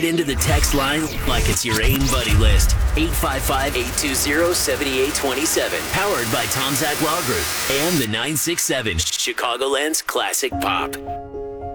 into the text line like it's your AIM buddy list. 855-820-7827. Powered by Tom Zach Law Group and the 967 Chicagoland's Classic Pop.